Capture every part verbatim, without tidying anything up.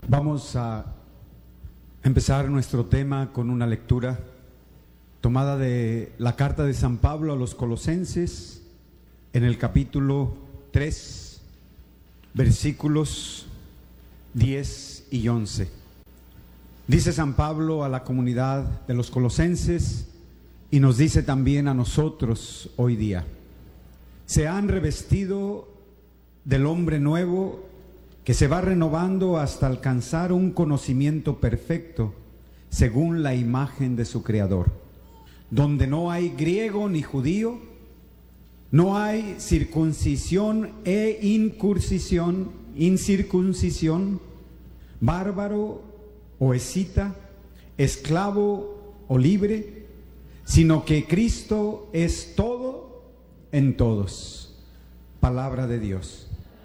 Vamos a empezar nuestro tema con una lectura tomada de la carta de San Pablo a los Colosenses, en el capítulo tres, versículos diez y once. Dice San Pablo a la comunidad de los Colosenses y nos dice también a nosotros hoy día: se han revestido del hombre nuevo, que se va renovando hasta alcanzar un conocimiento perfecto, según la imagen de su Creador, donde no hay griego ni judío, no hay circuncisión e incursión, incircuncisión, bárbaro o escita, esclavo o libre, sino que Cristo es todo en todos. Palabra de Dios.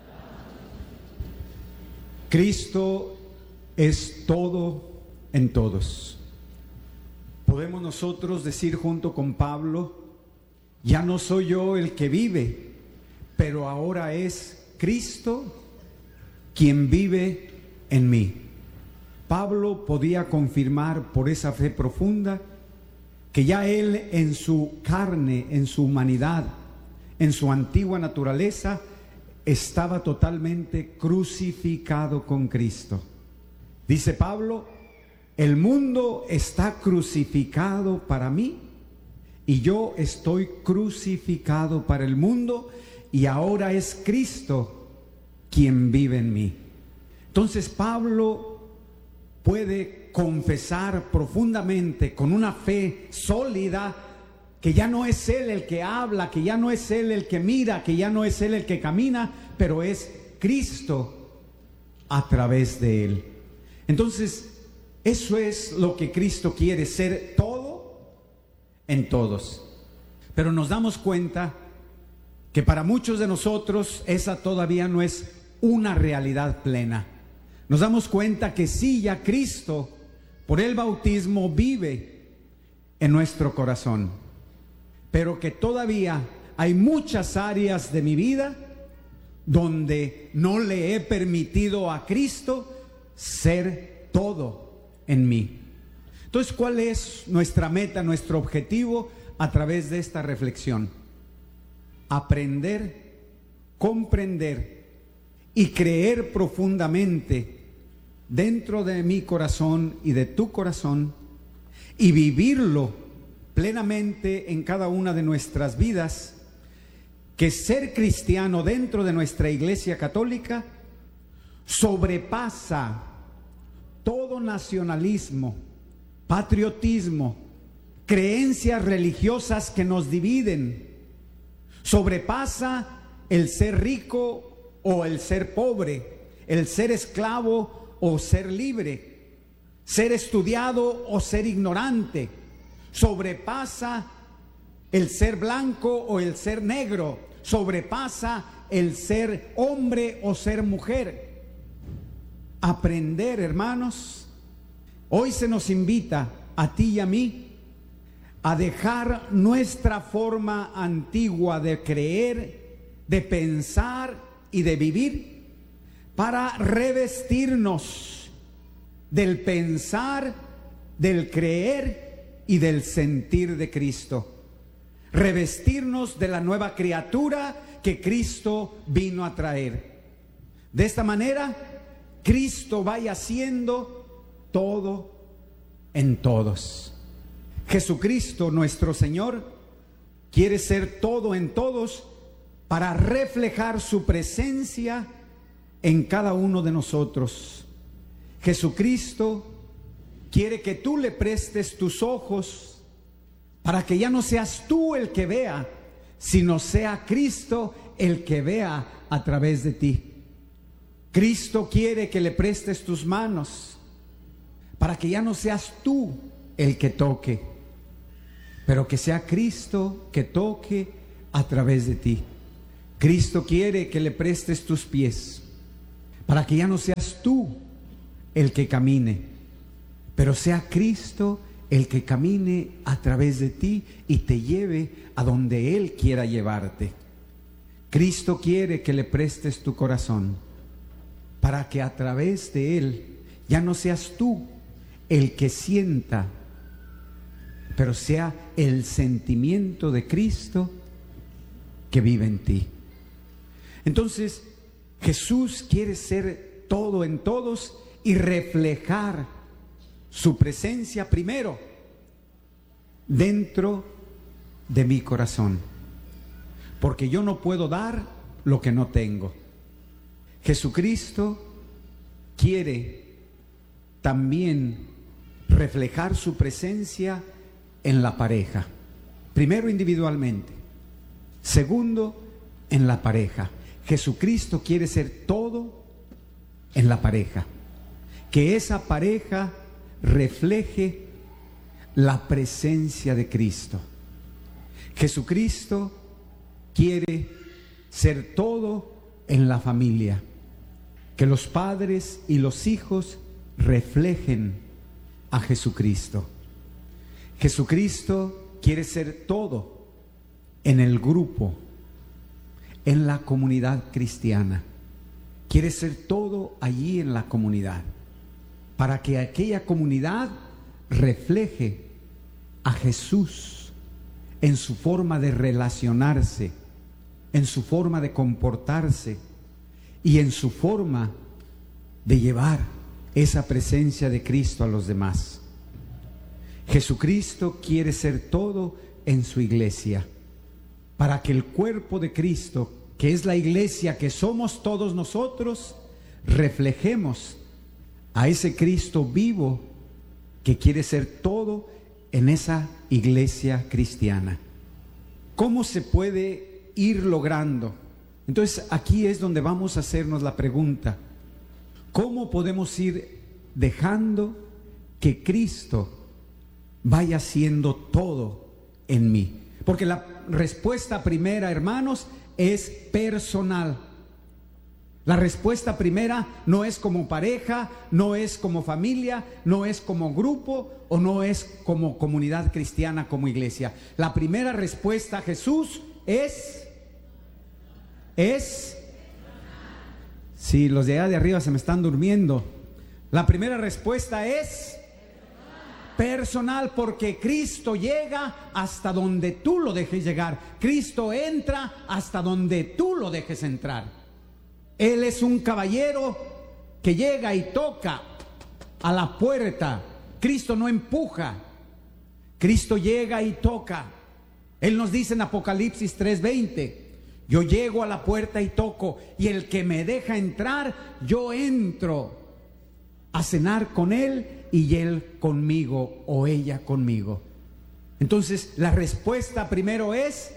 Cristo es todo en todos. Podemos nosotros decir junto con Pablo: ya no soy yo el que vive, pero ahora es Cristo quien vive en mí. Pablo podía confirmar por esa fe profunda que ya él en su carne, en su humanidad, en su antigua naturaleza, estaba totalmente crucificado con Cristo. Dice Pablo: el mundo está crucificado para mí y yo estoy crucificado para el mundo, y ahora es Cristo quien vive en mí. Entonces Pablo puede confesar profundamente, con una fe sólida, que ya no es él el que habla, que ya no es él el que mira, que ya no es él el que camina, pero es Cristo a través de él. Entonces, eso es lo que Cristo quiere, ser todo en todos. Pero nos damos cuenta que para muchos de nosotros esa todavía no es una realidad plena. Nos damos cuenta que sí, ya Cristo, por el bautismo, vive en nuestro corazón, pero que todavía hay muchas áreas de mi vida donde no le he permitido a Cristo ser todo en mí. Entonces, ¿cuál es nuestra meta, nuestro objetivo a través de esta reflexión? Aprender, comprender y creer profundamente dentro de mi corazón y de tu corazón, y vivirlo plenamente en cada una de nuestras vidas, que ser cristiano dentro de nuestra Iglesia Católica sobrepasa todo nacionalismo, patriotismo, creencias religiosas que nos dividen, sobrepasa el ser rico o el ser pobre, el ser esclavo o ser libre, ser estudiado o ser ignorante, sobrepasa el ser blanco o el ser negro, sobrepasa el ser hombre o ser mujer. Aprender, hermanos, hoy se nos invita a ti y a mí a dejar nuestra forma antigua de creer, de pensar y de vivir, para revestirnos del pensar, del creer y del sentir de Cristo. Revestirnos de la nueva criatura que Cristo vino a traer. De esta manera, Cristo vaya siendo todo en todos. Jesucristo, nuestro Señor, quiere ser todo en todos para reflejar su presencia en cada uno de nosotros. Jesucristo quiere que tú le prestes tus ojos para que ya no seas tú el que vea, sino sea Cristo el que vea a través de ti. Cristo quiere que le prestes tus manos para que ya no seas tú el que toque, pero que sea Cristo que toque a través de ti. Cristo quiere que le prestes tus pies para que ya no seas tú el que camine, pero sea Cristo el que camine a través de ti y te lleve a donde Él quiera llevarte. Cristo quiere que le prestes tu corazón para que a través de Él Ya no seas tú el que sienta, pero sea el sentimiento de Cristo que vive en ti. Entonces, Jesús quiere ser todo en todos y reflejar su presencia primero dentro de mi corazón, porque yo no puedo dar lo que no tengo. Jesucristo quiere también reflejar su presencia en la pareja, primero individualmente, segundo en la pareja. Jesucristo quiere ser todo en la pareja, que esa pareja refleje la presencia de Cristo. Jesucristo quiere ser todo en la familia, que los padres y los hijos reflejen a Jesucristo. Jesucristo quiere ser todo en el grupo, en la comunidad cristiana. Quiere ser todo allí en la comunidad, para que aquella comunidad refleje a Jesús en su forma de relacionarse, en su forma de comportarse y en su forma de llevar esa presencia de Cristo a los demás. Jesucristo quiere ser todo en su iglesia, para que el cuerpo de Cristo, que es la iglesia que somos todos nosotros, reflejemos a ese Cristo vivo que quiere ser todo en esa iglesia cristiana. ¿Cómo se puede ir logrando? Entonces aquí es donde vamos a hacernos la pregunta: ¿cómo podemos ir dejando que Cristo vaya siendo todo en mí? Porque la respuesta primera, hermanos, es personal. La respuesta primera no es como pareja, no es como familia, no es como grupo o no es como comunidad cristiana, como iglesia. La primera respuesta a Jesús es, es, sí, los de allá de arriba se me están durmiendo. La primera respuesta es personal, porque Cristo llega hasta donde tú lo dejes llegar. Cristo entra hasta donde tú lo dejes entrar. Él es un caballero que llega y toca a la puerta. Cristo no empuja. Cristo llega y toca. Él nos dice en Apocalipsis tres veinte: yo llego a la puerta y toco, y el que me deja entrar, yo entro a cenar con él y él conmigo o ella conmigo. Entonces la respuesta primero es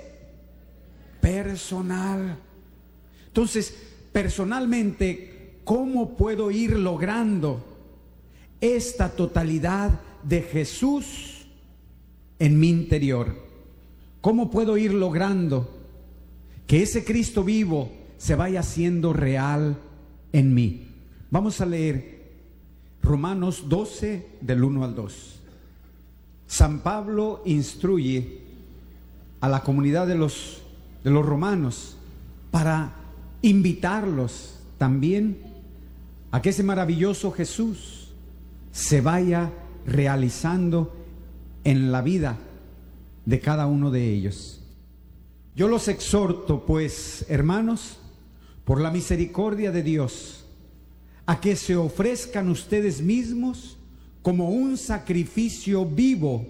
personal. Entonces, personalmente, ¿cómo puedo ir logrando esta totalidad de Jesús en mi interior? ¿Cómo puedo ir logrando que ese Cristo vivo se vaya haciendo real en mí? Vamos a leer Romanos doce del uno al dos. San Pablo instruye a la comunidad de los, de los romanos para invitarlos también a que ese maravilloso Jesús se vaya realizando en la vida de cada uno de ellos. Yo los exhorto, pues, hermanos, por la misericordia de Dios, a que se ofrezcan ustedes mismos como un sacrificio vivo,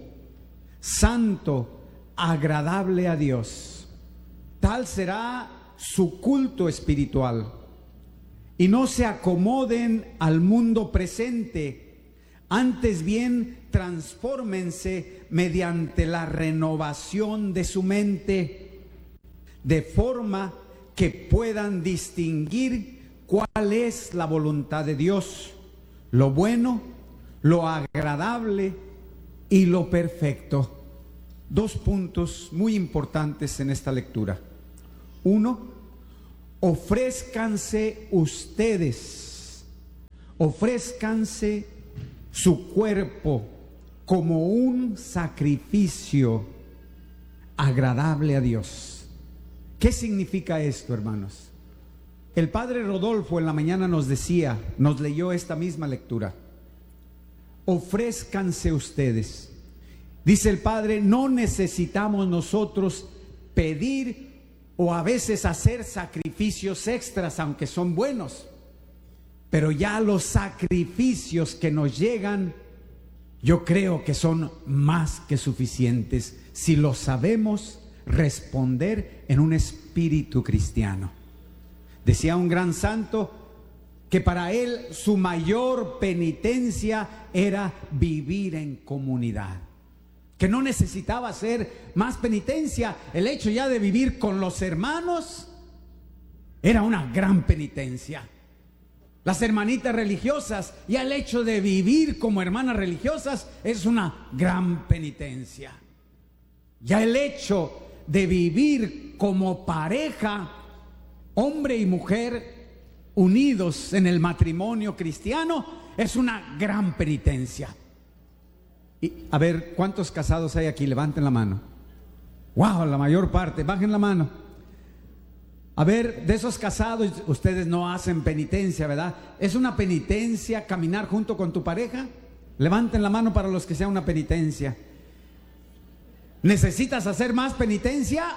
santo, agradable a Dios. Tal será su culto espiritual. Y no se acomoden al mundo presente, antes bien transfórmense mediante la renovación de su mente, de forma que puedan distinguir cuál es la voluntad de Dios, lo bueno, lo agradable y lo perfecto. Dos puntos muy importantes en esta lectura. Uno, ofrézcanse ustedes, ofrézcanse su cuerpo como un sacrificio agradable a Dios. ¿Qué significa esto, hermanos? El padre Rodolfo en la mañana nos decía, nos leyó esta misma lectura. ofrézcanse ustedes. Dice el Padre, no necesitamos nosotros pedir o a veces hacer sacrificios extras, aunque son buenos. Pero ya los sacrificios que nos llegan, yo creo que son más que suficientes si lo sabemos responder en un espíritu cristiano. Decía un gran santo que para él su mayor penitencia era vivir en comunidad, que no necesitaba hacer más penitencia. El hecho ya de vivir con los hermanos era una gran penitencia. Las hermanitas religiosas, ya el hecho de vivir como hermanas religiosas es una gran penitencia. Ya el hecho de vivir como pareja, hombre y mujer, unidos en el matrimonio cristiano, es una gran penitencia. Y, a ver, ¿cuántos casados hay aquí? Levanten la mano. Wow, la mayor parte, bajen la mano. A ver, de esos casados, ustedes no hacen penitencia, ¿verdad? ¿Es una penitencia caminar junto con tu pareja? Levanten la mano para los que sea una penitencia. ¿Necesitas hacer más penitencia?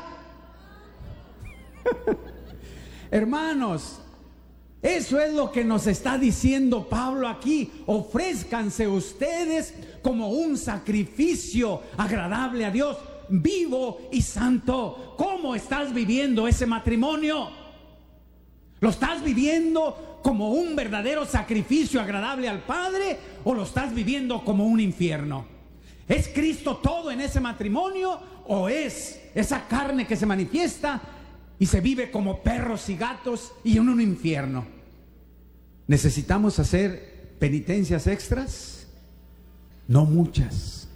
Hermanos, eso es lo que nos está diciendo Pablo aquí. Ofrézcanse ustedes como un sacrificio agradable a Dios, vivo y santo. ¿Cómo estás viviendo ese matrimonio? ¿Lo estás viviendo como un verdadero sacrificio agradable al Padre o lo estás viviendo como un infierno? ¿Es Cristo todo en ese matrimonio o es esa carne que se manifiesta y se vive como perros y gatos y en un infierno? ¿Necesitamos hacer penitencias extras? No muchas.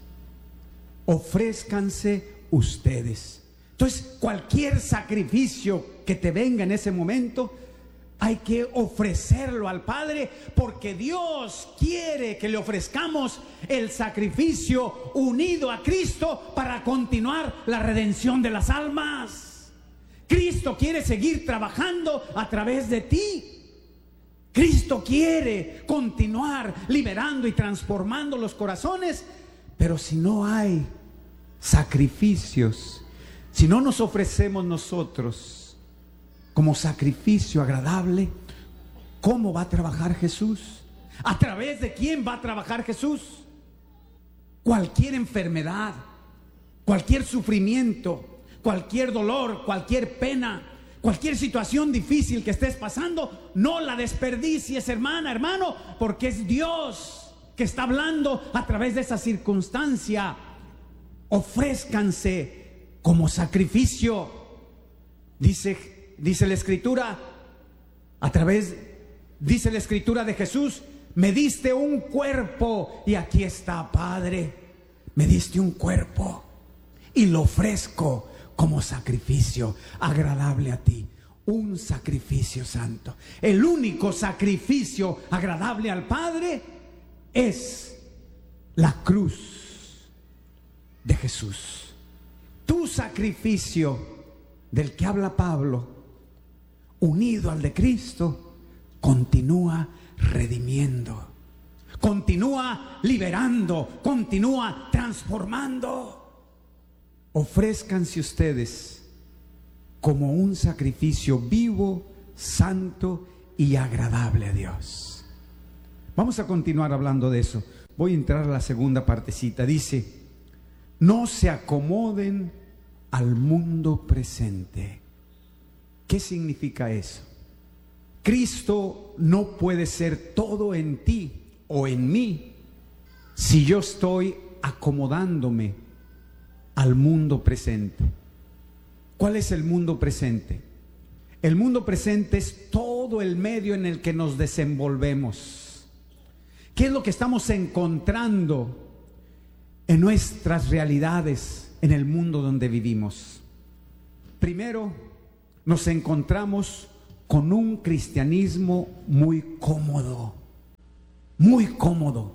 Ofrézcanse ustedes. Entonces, cualquier sacrificio que te venga en ese momento, hay que ofrecerlo al Padre, porque Dios quiere que le ofrezcamos el sacrificio unido a Cristo para continuar la redención de las almas. Cristo quiere seguir trabajando a través de ti. Cristo quiere continuar liberando y transformando los corazones, pero si no hay sacrificios, si no nos ofrecemos nosotros como sacrificio agradable, ¿cómo va a trabajar Jesús? ¿A través de quién va a trabajar Jesús? Cualquier enfermedad, cualquier sufrimiento, cualquier dolor, cualquier pena, cualquier situación difícil que estés pasando, no la desperdicies, hermana, hermano, porque es Dios que está hablando a través de esa circunstancia. Ofrézcanse como sacrificio. Dice, dice la Escritura, a través, dice la Escritura de Jesús, me diste un cuerpo y aquí está, Padre, me diste un cuerpo y lo ofrezco como sacrificio agradable a ti. Un sacrificio santo. El único sacrificio agradable al Padre es la cruz de Jesús. Tu sacrificio del que habla Pablo, unido al de Cristo, continúa redimiendo, continúa liberando, continúa transformando. Ofrézcanse ustedes como un sacrificio vivo, santo y agradable a Dios. Vamos a continuar hablando de eso. Voy a entrar a la segunda partecita. Dice, no se acomoden al mundo presente. ¿Qué significa eso? Cristo no puede ser todo en ti o en mí si yo estoy acomodándome al mundo presente. ¿Cuál es el mundo presente? El mundo presente es todo el medio en el que nos desenvolvemos. ¿Qué es lo que estamos encontrando en nuestras realidades en el mundo donde vivimos? Primero, nos encontramos con un cristianismo muy cómodo, muy cómodo.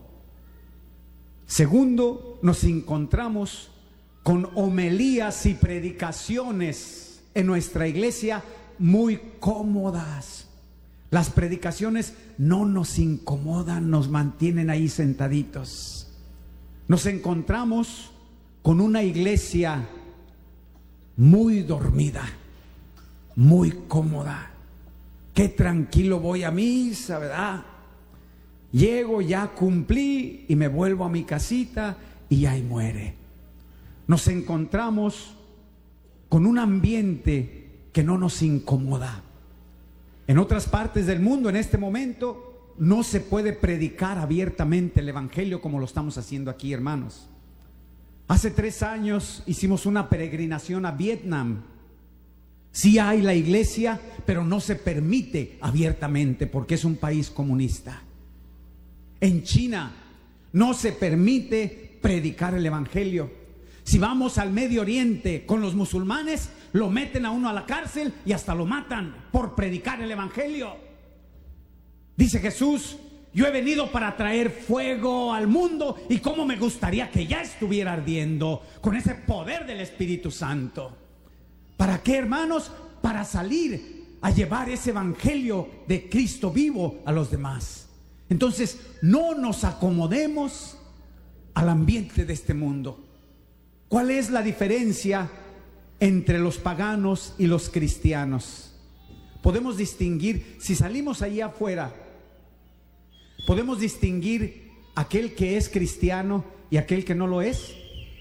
Segundo, nos encontramos con homilías y predicaciones en nuestra iglesia muy cómodas. Las predicaciones no nos incomodan, nos mantienen ahí sentaditos. Nos encontramos con una iglesia muy dormida, muy cómoda. Qué tranquilo voy a misa, ¿verdad? Llego, ya cumplí y me vuelvo a mi casita y ahí muere. Nos encontramos con un ambiente que no nos incomoda. En otras partes del mundo, en este momento, no se puede predicar abiertamente el evangelio como lo estamos haciendo aquí, hermanos. Hace tres años hicimos una peregrinación a Vietnam. Sí hay la iglesia, pero no se permite abiertamente porque es un país comunista. En China no se permite predicar el evangelio. Si vamos al Medio Oriente con los musulmanes, lo meten a uno a la cárcel y hasta lo matan por predicar el evangelio. Dice Jesús: yo he venido para traer fuego al mundo, y cómo me gustaría que ya estuviera ardiendo con ese poder del Espíritu Santo. ¿Para qué, hermanos? Para salir a llevar ese evangelio de Cristo vivo a los demás. Entonces, no nos acomodemos al ambiente de este mundo. ¿Cuál es la diferencia entre los paganos y los cristianos? Podemos distinguir, si salimos allí afuera, podemos distinguir aquel que es cristiano y aquel que no lo es,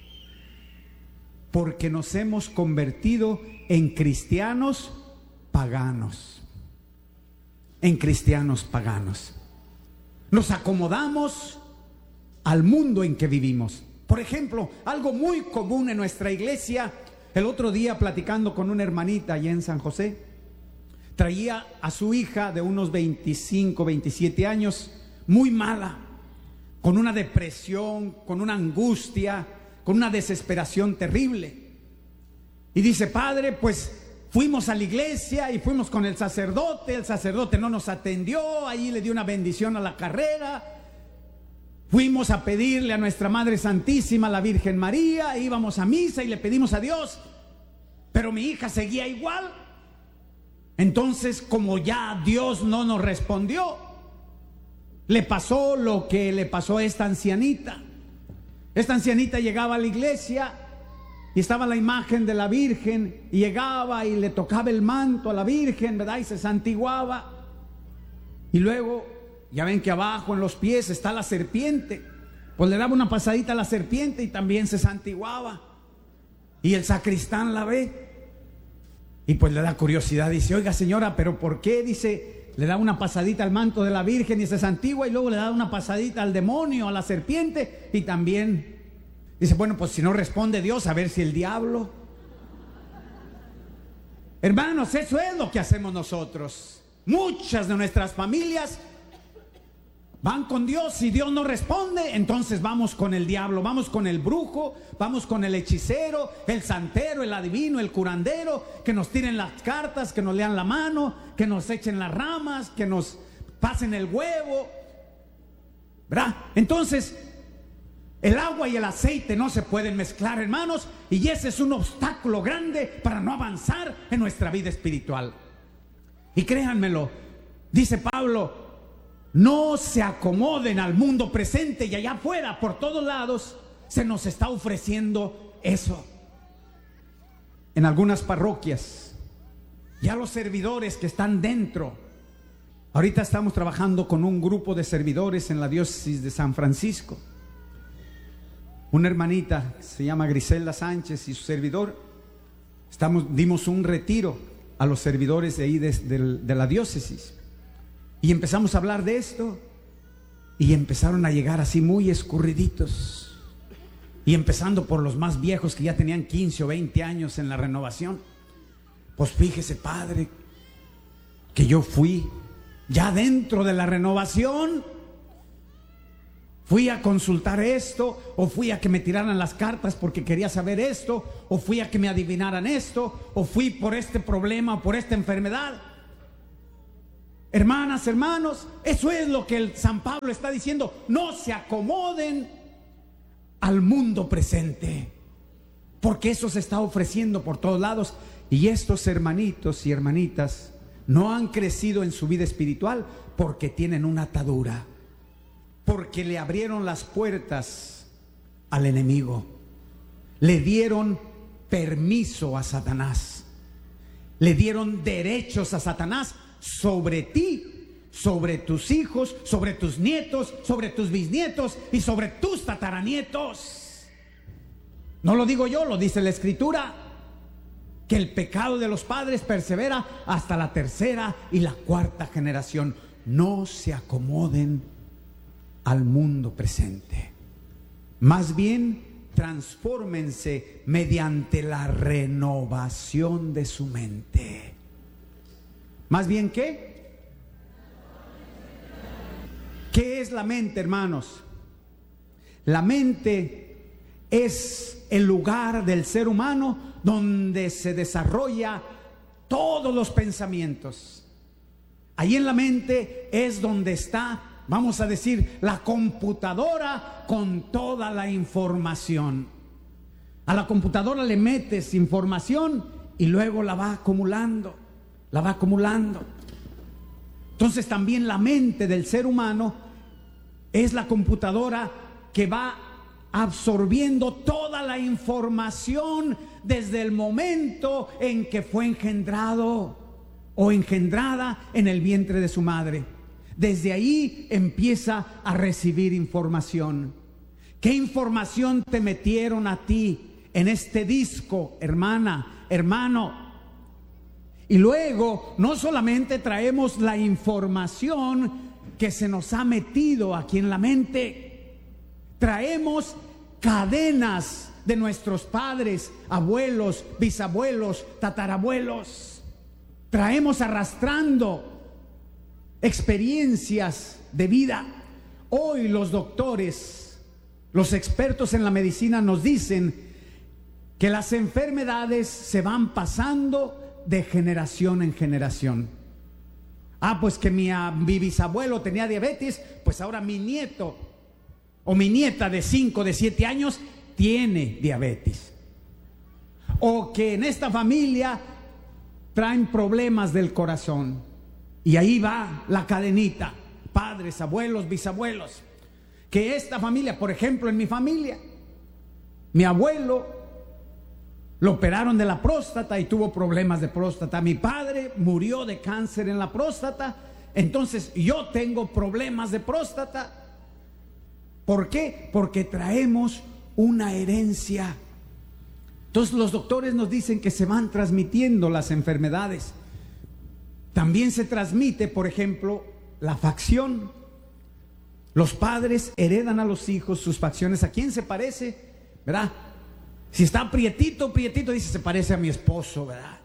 porque nos hemos convertido en cristianos paganos, en cristianos paganos. Nos acomodamos al mundo en que vivimos. Por ejemplo, algo muy común en nuestra iglesia, el otro día platicando con una hermanita allá en San José, traía a su hija de unos veinticinco, veintisiete años, muy mala, con una depresión, con una angustia, con una desesperación terrible. Y dice: padre, pues fuimos a la iglesia y fuimos con el sacerdote, el sacerdote no nos atendió, ahí le dio una bendición a la carrera. Fuimos a pedirle a nuestra Madre Santísima, la Virgen María, íbamos a misa y le pedimos a Dios, pero mi hija seguía igual. Entonces, como ya Dios no nos respondió, le pasó lo que le pasó a esta ancianita. Esta ancianita llegaba a la iglesia y estaba la imagen de la Virgen, y llegaba y le tocaba el manto a la Virgen, ¿verdad? Y se santiguaba. Y luego, ya ven que abajo en los pies está la serpiente, pues le daba una pasadita a la serpiente y también se santiguaba. Y el sacristán la ve y pues le da curiosidad, dice: oiga señora, ¿pero por qué? Dice, le da una pasadita al manto de la Virgen y se santigua, y luego le da una pasadita al demonio, a la serpiente, y también dice: bueno, pues si no responde Dios, a ver si el diablo. Hermanos, eso es lo que hacemos nosotros. Muchas de nuestras familias van con Dios, y Dios no responde, entonces vamos con el diablo, vamos con el brujo, vamos con el hechicero, el santero, el adivino, el curandero, que nos tiren las cartas, que nos lean la mano, que nos echen las ramas, que nos pasen el huevo, ¿verdad? Entonces, el agua y el aceite no se pueden mezclar, hermanos, y ese es un obstáculo grande para no avanzar en nuestra vida espiritual. Y créanmelo, dice Pablo: no se acomoden al mundo presente, y allá afuera, por todos lados, se nos está ofreciendo eso. En algunas parroquias, ya los servidores que están dentro, ahorita estamos trabajando con un grupo de servidores en la diócesis de San Francisco. Una hermanita, se llama Griselda Sánchez, y su servidor, estamos, dimos un retiro a los servidores de ahí de, de, de la diócesis. Y empezamos a hablar de esto, y empezaron a llegar así muy escurriditos, y empezando por los más viejos, que ya tenían quince o veinte años en la renovación. Pues fíjese, padre, que yo fui ya dentro de la renovación, fui a consultar esto, o fui a que me tiraran las cartas porque quería saber esto, o fui a que me adivinaran esto, o fui por este problema o por esta enfermedad. Hermanas, hermanos, eso es lo que el San Pablo está diciendo: no se acomoden al mundo presente, porque eso se está ofreciendo por todos lados. Y estos hermanitos y hermanitas no han crecido en su vida espiritual porque tienen una atadura, porque le abrieron las puertas al enemigo, le dieron permiso a Satanás, le dieron derechos a Satanás sobre ti, sobre tus hijos, sobre tus nietos, sobre tus bisnietos y sobre tus tataranietos. No lo digo yo, lo dice la Escritura, que el pecado de los padres persevera hasta la tercera y la cuarta generación. No se acomoden al mundo presente, más bien transfórmense mediante la renovación de su mente. ¿Más bien qué? ¿Qué es la mente, hermanos? La mente es el lugar del ser humano donde se desarrolla todos los pensamientos. Ahí en la mente es donde está, vamos a decir, la computadora con toda la información. A la computadora le metes información y luego la va acumulando, la va acumulando. Entonces también la mente del ser humano es la computadora que va absorbiendo toda la información desde el momento en que fue engendrado o engendrada en el vientre de su madre. Desde ahí empieza a recibir información. ¿Qué información te metieron a ti en este disco, hermana, hermano? Y luego no solamente traemos la información que se nos ha metido aquí en la mente, traemos cadenas de nuestros padres, abuelos, bisabuelos, tatarabuelos. Traemos arrastrando experiencias de vida. Hoy los doctores, los expertos en la medicina nos dicen que las enfermedades se van pasando de generación en generación. Ah, pues que mi, mi bisabuelo tenía diabetes, pues ahora mi nieto o mi nieta de cinco, de siete años tiene diabetes. O que en esta familia traen problemas del corazón. Y ahí va la cadenita. Padres, abuelos, bisabuelos. Que esta familia, por ejemplo, en mi familia, mi abuelo lo operaron de la próstata y tuvo problemas de próstata. Mi padre murió de cáncer en la próstata. Entonces yo tengo problemas de próstata. ¿Por qué? Porque traemos una herencia. Entonces los doctores nos dicen que se van transmitiendo las enfermedades. También se transmite, por ejemplo, la facción. Los padres heredan a los hijos sus facciones. ¿A quién se parece? ¿Verdad? Si está prietito, prietito, dice, se parece a mi esposo, ¿verdad?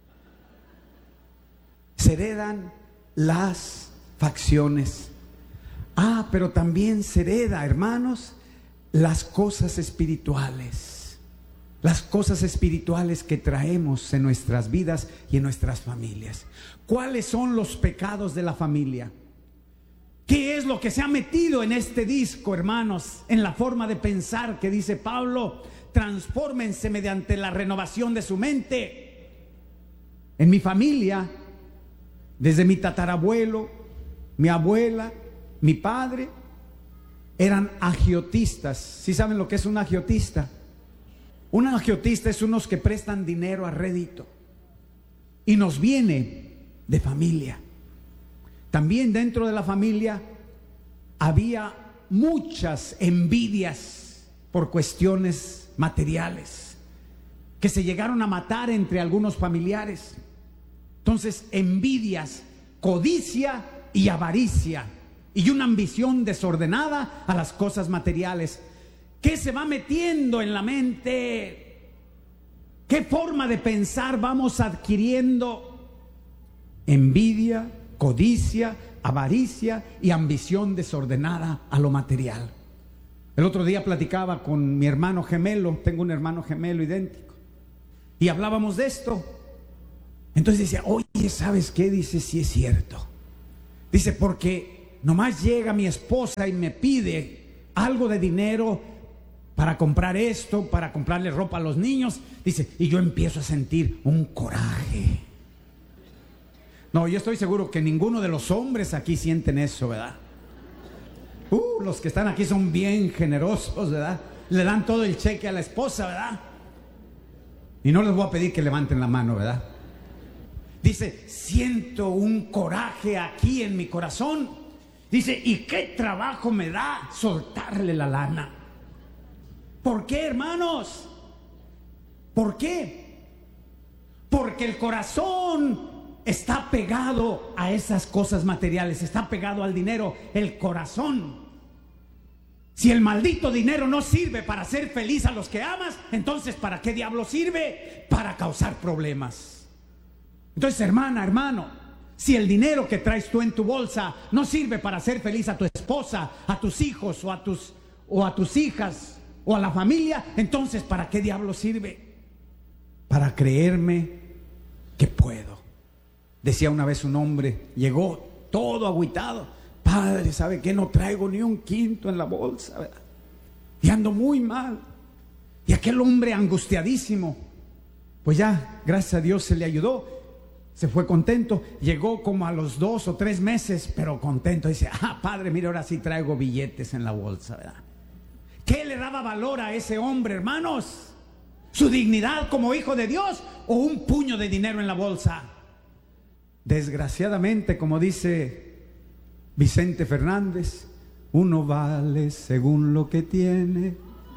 Se heredan las facciones. Ah, pero también se hereda, hermanos, las cosas espirituales. Las cosas espirituales que traemos en nuestras vidas y en nuestras familias. ¿Cuáles son los pecados de la familia? ¿Qué es lo que se ha metido en este disco, hermanos? En la forma de pensar que dice Pablo, transfórmense mediante la renovación de su mente. En mi familia, desde mi tatarabuelo, mi abuela, mi padre, eran agiotistas. ¿Sí saben lo que es un agiotista? Un agiotista es unos que prestan dinero a rédito. Y nos viene de familia. También dentro de la familia había muchas envidias por cuestiones materiales que se llegaron a matar entre algunos familiares. Entonces, envidias, codicia y avaricia y una ambición desordenada a las cosas materiales. ¿Qué se va metiendo en la mente? ¿Qué forma de pensar vamos adquiriendo? Envidia, codicia, avaricia y ambición desordenada a lo material. El otro día platicaba con mi hermano gemelo, tengo un hermano gemelo idéntico, y hablábamos de esto. Entonces decía, oye, ¿sabes qué? Dice, sí es cierto. Dice, porque nomás llega mi esposa y me pide algo de dinero para comprar esto, para comprarle ropa a los niños. Dice, y yo empiezo a sentir un coraje. No, yo estoy seguro que ninguno de los hombres aquí sienten eso, ¿verdad? Uh, los que están aquí son bien generosos, ¿verdad? Le dan todo el cheque a la esposa, ¿verdad? Y no les voy a pedir que levanten la mano, ¿verdad? Dice, siento un coraje aquí en mi corazón. Dice, ¿y qué trabajo me da soltarle la lana? ¿Por qué, hermanos? ¿Por qué? Porque el corazón está pegado a esas cosas materiales, está pegado al dinero, el corazón. Si el maldito dinero no sirve para hacer feliz a los que amas, entonces ¿para qué diablo sirve? Para causar problemas. Entonces, hermana, hermano, si el dinero que traes tú en tu bolsa no sirve para hacer feliz a tu esposa, a tus hijos o a tus, o a tus hijas o a la familia, entonces ¿para qué diablo sirve? Para creerme que puedo. Decía una vez un hombre, llegó todo agüitado: padre, ¿sabe qué? No traigo ni un quinto en la bolsa, ¿verdad? Y ando muy mal. Y aquel hombre angustiadísimo, pues ya, gracias a Dios se le ayudó, se fue contento. Llegó como a los dos o tres meses, pero contento. Dice, ah, padre, mire, ahora sí traigo billetes en la bolsa, ¿verdad? ¿Qué le daba valor a ese hombre, hermanos? ¿Su dignidad como hijo de Dios o un puño de dinero en la bolsa? Desgraciadamente, como dice Vicente Fernández, uno vale según lo que tiene.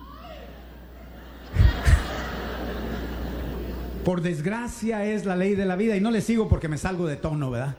Por desgracia es la ley de la vida. Y no le sigo porque me salgo de tono, ¿verdad?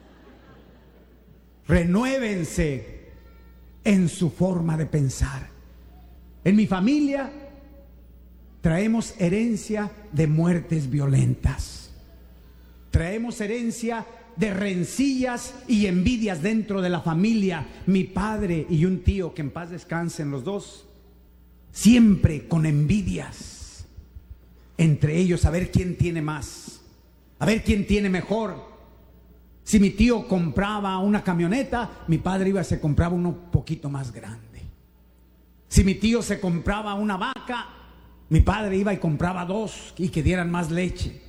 Renuévense en su forma de pensar. En mi familia traemos herencia de muertes violentas. Traemos herencia de rencillas y envidias dentro de la familia. Mi padre y un tío, que en paz descansen los dos, siempre con envidias entre ellos, a ver quién tiene más, a ver quién tiene mejor. Si mi tío compraba una camioneta, mi padre iba y se compraba uno un poquito más grande. Si mi tío se compraba una vaca, mi padre iba y compraba dos y que dieran más leche.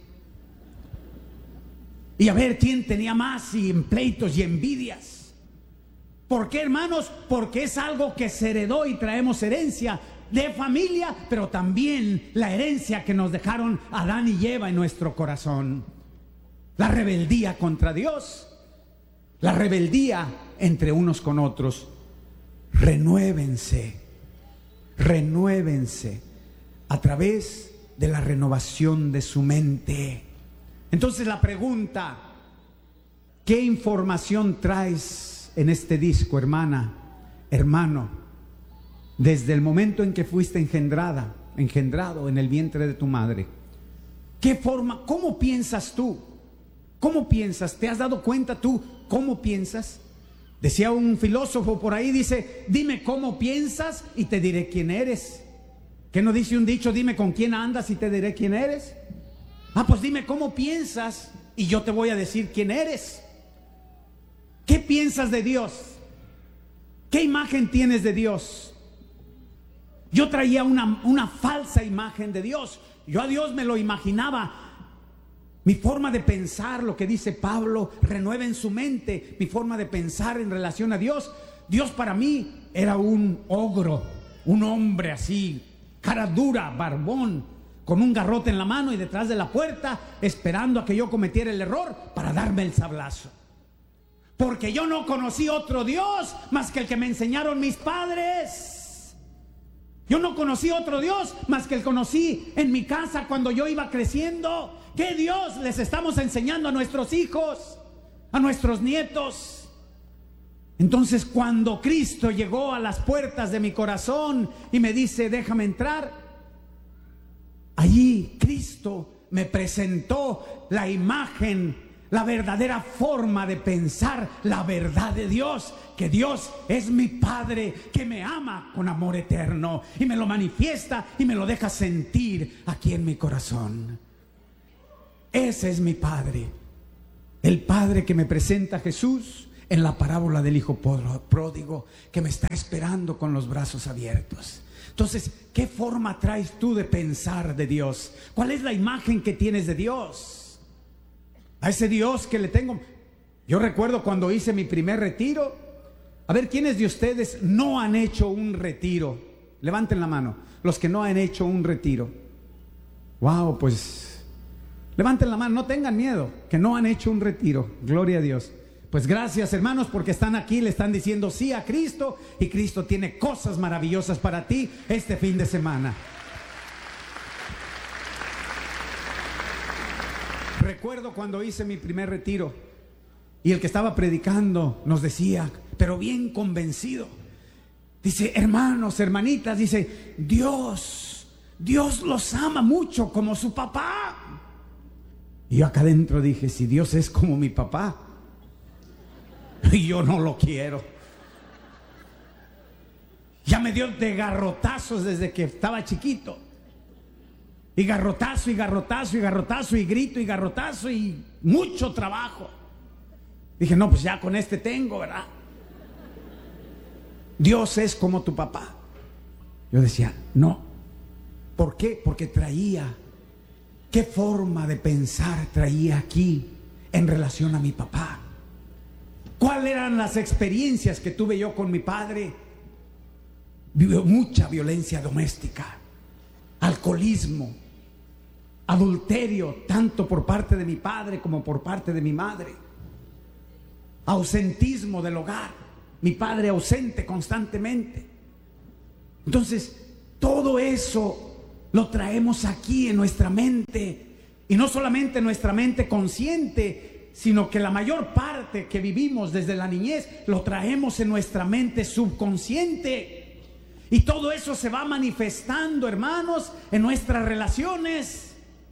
Y a ver quién tenía más, y en pleitos y envidias. ¿Por qué, hermanos? Porque es algo que se heredó y traemos herencia de familia, pero también la herencia que nos dejaron Adán y Eva en nuestro corazón. La rebeldía contra Dios, la rebeldía entre unos con otros. Renuévense, renuévense a través de la renovación de su mente. Entonces la pregunta, ¿qué información traes en este disco, hermana, hermano? Desde el momento en que fuiste engendrada, engendrado en el vientre de tu madre, ¿qué forma, cómo piensas tú? ¿Cómo piensas? ¿Te has dado cuenta tú cómo piensas? Decía un filósofo por ahí, dice, dime cómo piensas y te diré quién eres. ¿Qué no dice un dicho? Dime con quién andas y te diré quién eres. Ah, pues dime cómo piensas y yo te voy a decir quién eres. ¿Qué piensas de Dios? ¿Qué imagen tienes de Dios? Yo traía una, una falsa imagen de Dios. Yo a Dios me lo imaginaba. Mi forma de pensar, lo que dice Pablo, renueven su mente. Mi forma de pensar en relación a Dios. Dios para mí era un ogro, un hombre así, cara dura, barbón, con un garrote en la mano y detrás de la puerta, esperando a que yo cometiera el error para darme el sablazo. Porque yo no conocí otro Dios más que el que me enseñaron mis padres. Yo no conocí otro Dios más que el que conocí en mi casa cuando yo iba creciendo. ¿Qué Dios les estamos enseñando a nuestros hijos, a nuestros nietos? Entonces, cuando Cristo llegó a las puertas de mi corazón y me dice, déjame entrar, allí Cristo me presentó la imagen, la verdadera forma de pensar, la verdad de Dios, que Dios es mi Padre, que me ama con amor eterno y me lo manifiesta y me lo deja sentir aquí en mi corazón. Ese es mi Padre, el Padre que me presenta a Jesús en la parábola del hijo pródigo, que me está esperando con los brazos abiertos. Entonces, ¿qué forma traes tú de pensar de Dios? ¿Cuál es la imagen que tienes de Dios? a ese Dios que le tengo. Yo recuerdo cuando hice mi primer retiro. A ver, ¿quiénes de ustedes no han hecho un retiro? Levanten la mano, los que no han hecho un retiro. Wow, pues levanten la mano, no tengan miedo, que no han hecho un retiro. Gloria a Dios. Pues gracias, hermanos, porque están aquí, le están diciendo sí a Cristo, y Cristo tiene cosas maravillosas para ti este fin de semana. Recuerdo cuando hice mi primer retiro y el que estaba predicando nos decía, pero bien convencido, dice: hermanos, hermanitas, dice, Dios, Dios los ama mucho como su papá. Y yo acá adentro dije, si Dios es como mi papá, y yo no lo quiero. Ya me dio de garrotazos desde que estaba chiquito. Y garrotazo, y garrotazo, y garrotazo, y grito, y garrotazo, y mucho trabajo. Dije, no, pues ya con este tengo, ¿verdad? Dios es como tu papá. Yo decía, no. ¿Por qué? Porque traía, ¿qué forma de pensar traía aquí en relación a mi papá? ¿Cuáles eran las experiencias que tuve yo con mi padre? Vivió mucha violencia doméstica, alcoholismo, adulterio, tanto por parte de mi padre como por parte de mi madre, ausentismo del hogar, mi padre ausente constantemente. Entonces, todo eso lo traemos aquí en nuestra mente, y no solamente en nuestra mente consciente, sino que la mayor parte que vivimos desde la niñez lo traemos en nuestra mente subconsciente, y todo eso se va manifestando, hermanos, en nuestras relaciones.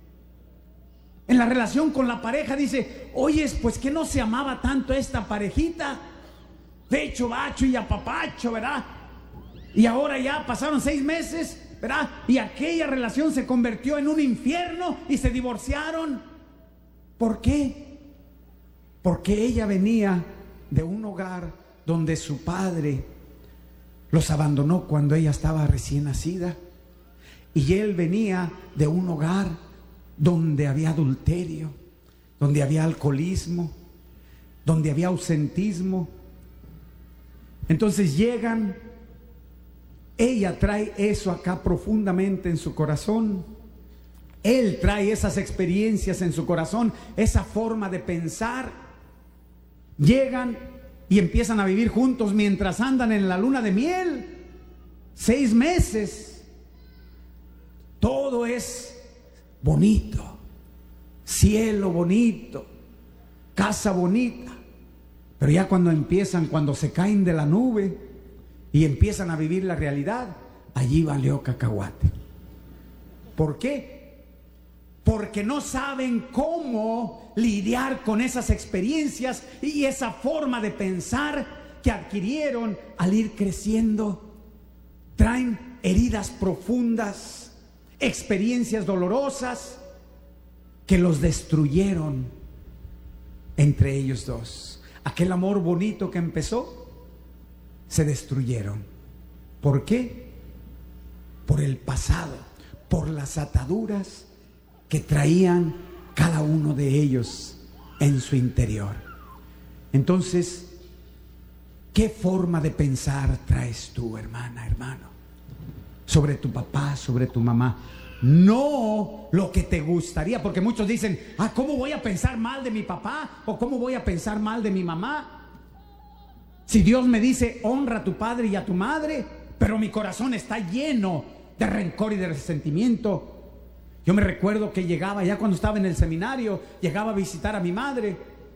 En la relación con la pareja dice, oyes, pues que no se amaba tanto esta parejita, pecho, bacho y apapacho, ¿verdad? Y ahora ya pasaron seis meses, ¿verdad? Y aquella relación se convirtió en un infierno y se divorciaron. ¿Por qué? Porque ella venía de un hogar donde su padre los abandonó cuando ella estaba recién nacida, y él venía de un hogar donde había adulterio, donde había alcoholismo, donde había ausentismo. Entonces llegan, ella trae eso acá profundamente en su corazón, él trae esas experiencias en su corazón, esa forma de pensar. Llegan y empiezan a vivir juntos mientras andan en la luna de miel, seis meses. Todo es bonito, cielo bonito, casa bonita. Pero ya cuando empiezan, cuando se caen de la nube y empiezan a vivir la realidad, allí valió cacahuate. ¿Por qué? Porque no saben cómo lidiar con esas experiencias y esa forma de pensar que adquirieron al ir creciendo. Traen heridas profundas, experiencias dolorosas que los destruyeron entre ellos dos. Aquel amor bonito que empezó, se destruyeron. ¿Por qué? Por el pasado, por las ataduras que traían cada uno de ellos en su interior. Entonces, ¿qué forma de pensar traes tú, hermana, hermano? Sobre tu papá, sobre tu mamá. No lo que te gustaría, porque muchos dicen, ah, ¿cómo voy a pensar mal de mi papá? ¿O cómo voy a pensar mal de mi mamá? Si Dios me dice, honra a tu padre y a tu madre, pero mi corazón está lleno de rencor y de resentimiento. Yo me recuerdo que llegaba, ya cuando estaba en el seminario, llegaba a visitar a mi madre,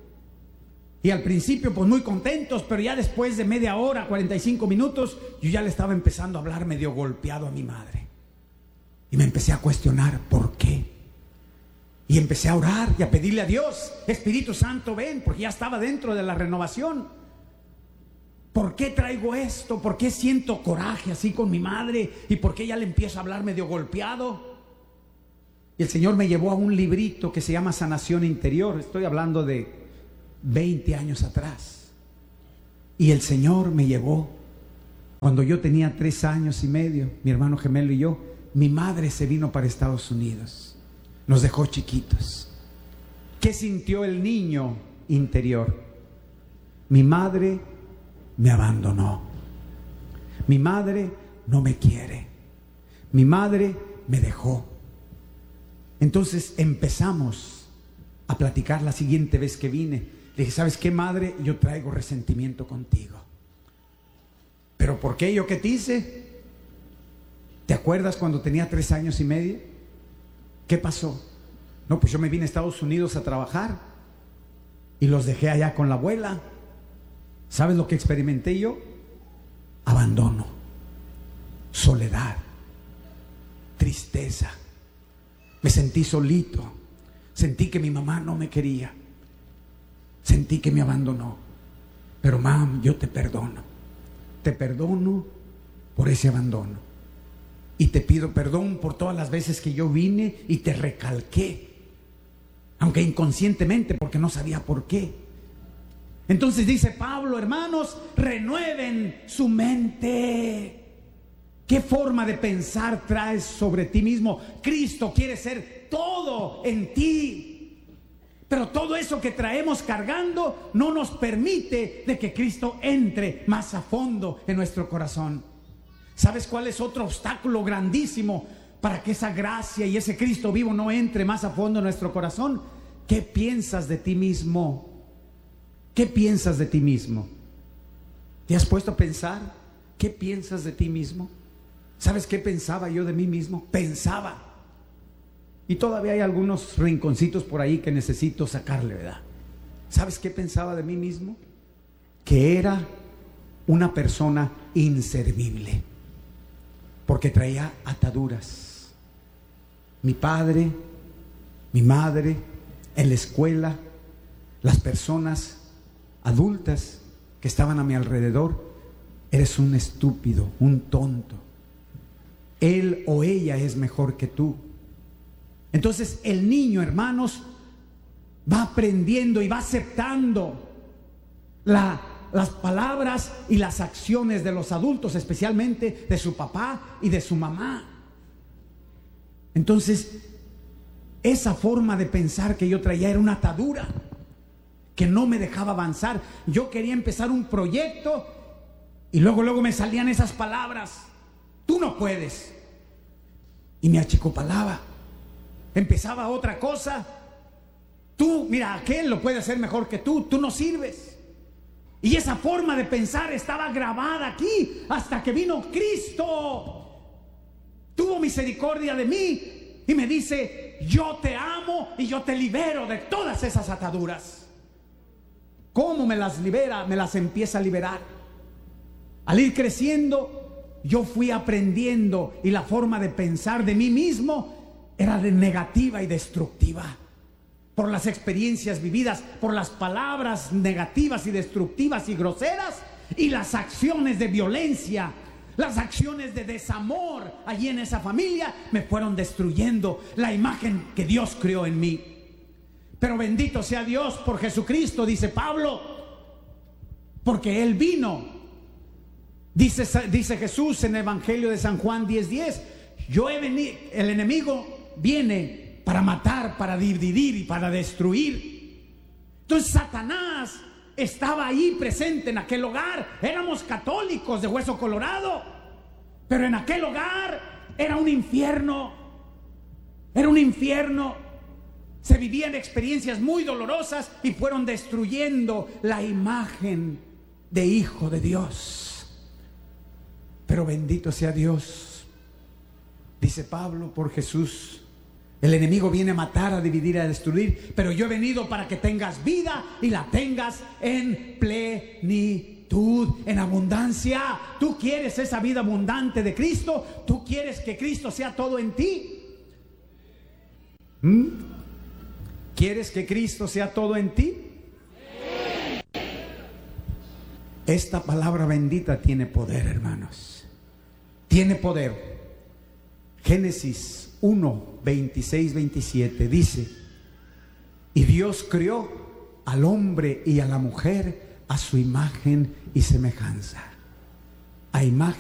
y al principio pues muy contentos, pero ya después de media hora, cuarenta y cinco minutos, yo ya le estaba empezando a hablar medio golpeado a mi madre, y me empecé a cuestionar por qué, y empecé a orar y a pedirle a Dios, Espíritu Santo, ven, porque ya estaba dentro de la renovación. ¿Por qué traigo esto? ¿Por qué siento coraje así con mi madre? ¿Y por qué ya le empiezo a hablar medio golpeado? Y el Señor me llevó a un librito que se llama Sanación Interior. Estoy hablando de veinte años atrás. Y el Señor me llevó cuando yo tenía tres años y medio, mi hermano gemelo y yo. Mi madre se vino para Estados Unidos, nos dejó chiquitos. ¿Qué sintió el niño interior? Mi madre me abandonó. Mi madre no me quiere. Mi madre me dejó. Entonces empezamos a platicar la siguiente vez que vine. Le dije, ¿sabes qué, madre? Yo traigo resentimiento contigo. ¿Pero por qué? ¿Yo qué te hice? ¿Te acuerdas cuando tenía tres años y medio? ¿Qué pasó? No, pues yo me vine a Estados Unidos a trabajar y los dejé allá con la abuela. ¿Sabes lo que experimenté yo? Abandono, soledad, tristeza. Me sentí solito. Sentí que mi mamá no me quería. Sentí que me abandonó. Pero, mam, yo te perdono. Te perdono por ese abandono. Y te pido perdón por todas las veces que yo vine y te recalqué, aunque inconscientemente, porque no sabía por qué. Entonces dice Pablo, hermanos, renueven su mente. ¿Qué forma de pensar traes sobre ti mismo? Cristo quiere ser todo en ti, pero todo eso que traemos cargando no nos permite de que Cristo entre más a fondo en nuestro corazón. ¿Sabes cuál es otro obstáculo grandísimo para que esa gracia y ese Cristo vivo no entre más a fondo en nuestro corazón? ¿Qué piensas de ti mismo? ¿Qué piensas de ti mismo? ¿Te has puesto a pensar? ¿Qué piensas de ti mismo? ¿Sabes qué pensaba yo de mí mismo? Pensaba. Y todavía hay algunos rinconcitos por ahí que necesito sacarle, ¿verdad? ¿Sabes qué pensaba de mí mismo? Que era una persona inservible, porque traía ataduras. Mi padre, mi madre, en la escuela, las personas adultas que estaban a mi alrededor: eres un estúpido, un tonto, él o ella es mejor que tú. Entonces el niño, hermanos, va aprendiendo y va aceptando la, las palabras y las acciones de los adultos, especialmente de su papá y de su mamá. Entonces esa forma de pensar que yo traía era una atadura que no me dejaba avanzar. Yo quería empezar un proyecto y luego luego me salían esas palabras: tú no puedes. Y me achicopalaba. Empezaba otra cosa: tú, mira, aquel lo puede hacer mejor que tú, tú no sirves. Y esa forma de pensar estaba grabada aquí hasta que vino Cristo. Tuvo misericordia de mí y me dice: yo te amo y yo te libero de todas esas ataduras. ¿Cómo me las libera? Me las empieza a liberar. Al ir creciendo, yo fui aprendiendo, y la forma de pensar de mí mismo era de negativa y destructiva, por las experiencias vividas, por las palabras negativas y destructivas y groseras, y las acciones de violencia, las acciones de desamor allí en esa familia me fueron destruyendo la imagen que Dios creó en mí. Pero bendito sea Dios por Jesucristo, dice Pablo, porque Él vino. Dice, dice Jesús en el Evangelio de San Juan diez diez: yo he venido, el enemigo viene para matar, para dividir y para destruir. Entonces Satanás estaba ahí presente en aquel hogar. Éramos católicos de hueso colorado, pero en aquel hogar era un infierno. Era un infierno. Se vivían experiencias muy dolorosas y fueron destruyendo la imagen de hijo de Dios. Pero bendito sea Dios, dice Pablo, por Jesús. El enemigo viene a matar, a dividir, a destruir, pero yo he venido para que tengas vida y la tengas en plenitud, en abundancia. ¿Tú quieres esa vida abundante de Cristo? ¿Tú quieres que Cristo sea todo en ti? ¿Mm? ¿Quieres que Cristo sea todo en ti? Esta palabra bendita tiene poder, hermanos. Tiene poder. Génesis uno, veintiséis, veintisiete dice: y Dios crió al hombre y a la mujer a su imagen y semejanza. A imagen